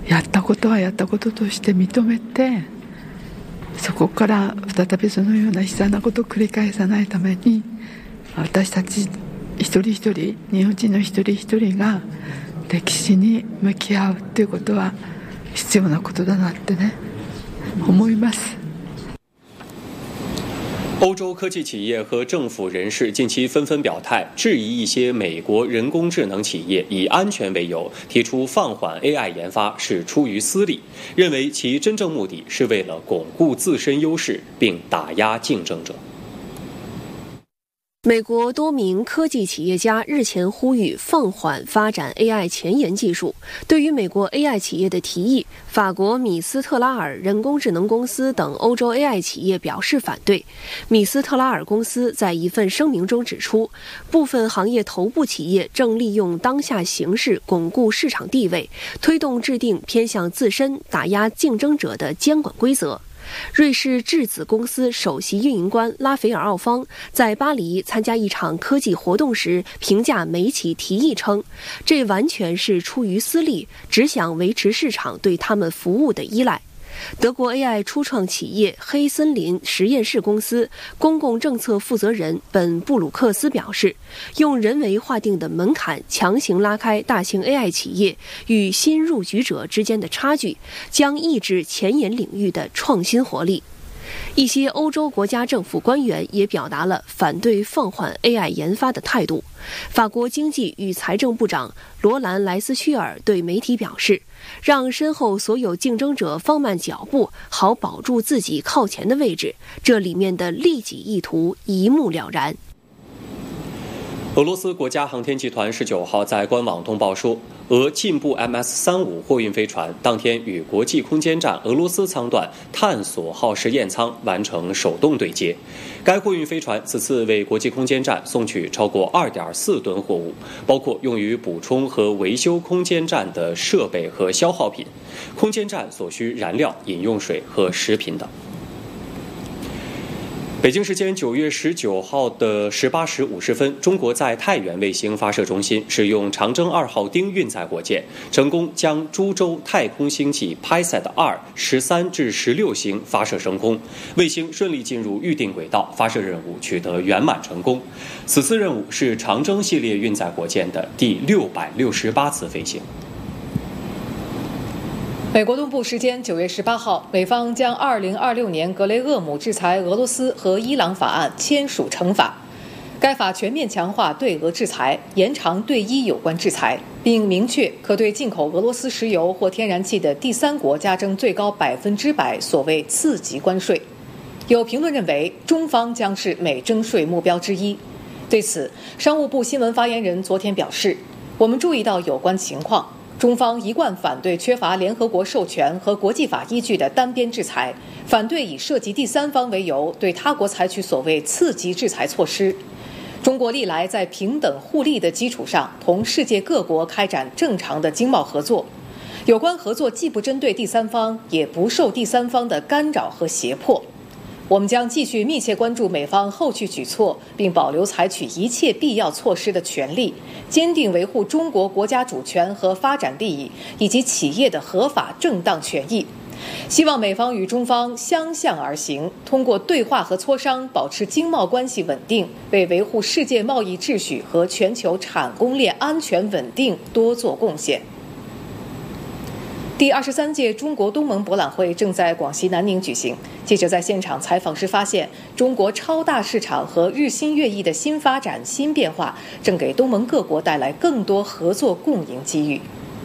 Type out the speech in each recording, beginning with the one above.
やったことはやったこととして認めて、そこから再びそのような悲惨なことを繰り返さないために、私たち一人一人、日本人の一人一人が歴史に向き合うっていうことは必要なことだなってね、思います。 欧洲科技企业和政府人士近期纷纷表态，质疑一些美国人工智能企业以安全为由提出放缓 AI 研发是出于私利，认为其真正目的是为了巩固自身优势并打压竞争者。 美国多名科技企业家日前呼吁放缓发展 AI 前沿技术。对于美国 AI 企业的提议，法国米斯特拉尔人工智能公司等欧洲 AI 企业表示反对。米斯特拉尔公司在一份声明中指出，部分行业头部企业正利用当下形势巩固市场地位，推动制定偏向自身、打压竞争者的监管规则。瑞士质子公司首席运营官拉斐尔·奥方在巴黎参加一场科技活动时评价美企提议称，这完全是出于私利，只想维持市场对他们服务的依赖。德国 AI 初创企业黑森林实验室公司公共政策负责人本·布鲁克斯表示，用人为划定的门槛强行拉开大型 AI 企业与新入局者之间的差距，将抑制前沿领域的创新活力。一些欧洲国家政府官员也表达了反对放缓 AI 研发的态度。法国经济与财政部长罗兰·莱斯屈尔对媒体表示，让身后所有竞争者放慢脚步，好保住自己靠前的位置，这里面的利己意图一目了然。 俄罗斯国家航天集团19号在官网通报说，俄进步 MS-35 货运飞船当天与国际空间站俄罗斯舱段探索号实验舱完成手动对接。该货运飞船此次为国际空间站送去超过 2.4 吨货物，包括用于补充和维修空间站的设备和消耗品、空间站所需燃料、饮用水和食品等。北京时间9月19号的18时50分，中国在太原卫星发射中心使用长征2号丁运载火箭，成功将株洲太空星际 PISAT-2 13至16星发射升空，卫星顺利进入预定轨道，发射任务取得圆满成功。此次任务是长征系列运载火箭的第668次飞行。 美国东部时间9月18号，美方将2026年格雷厄姆制裁俄罗斯和伊朗法案签署成法。该法全面强化对俄制裁，延长对伊有关制裁，并明确可对进口俄罗斯石油或天然气的第三国加征最高100%所谓次级关税。有评论认为，中方将是美征税目标之一。对此，商务部新闻发言人昨天表示，我们注意到有关情况。中方一贯反对缺乏联合国授权和国际法依据的单边制裁，反对以涉及第三方为由对他国采取所谓次级制裁措施。中国历来在平等互利的基础上，同世界各国开展正常的经贸合作。有关合作既不针对第三方，也不受第三方的干扰和胁迫。我们将继续密切关注美方后续举措，并保留采取一切必要措施的权利，坚定维护中国国家主权和发展利益以及企业的合法正当权益。希望美方与中方相向而行，通过对话和磋商保持经贸关系稳定，为维护世界贸易秩序和全球产供链安全稳定多做贡献。第23届中国东盟博览会正在广西南宁举行。记者在现场采访时发现，中国超大市场和日新月异的新发展、新变化，正给东盟各国带来更多合作共赢机遇。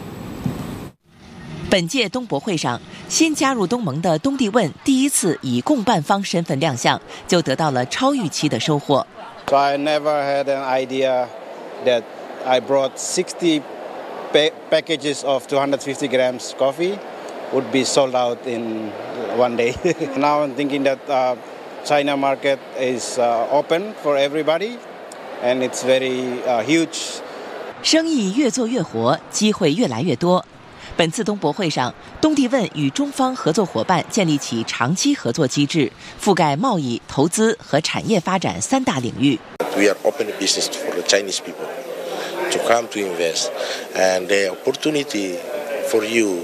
本届东博会上，新加入东盟的东帝汶第一次以共办方身份亮相，就得到了超预期的收获。 So I never had an idea that I brought 60 packages of 250 grams coffee would be sold out in one day. Now I'm thinking that China market is open for everybody, and it's very huge. 生意越做越活，机会越来越多。本次东博会上，东帝汶与中方合作伙伴建立起长期合作机制，覆盖贸易、投资和产业发展3大领域。 We are open business for the Chinese people to come to invest, and the opportunity for you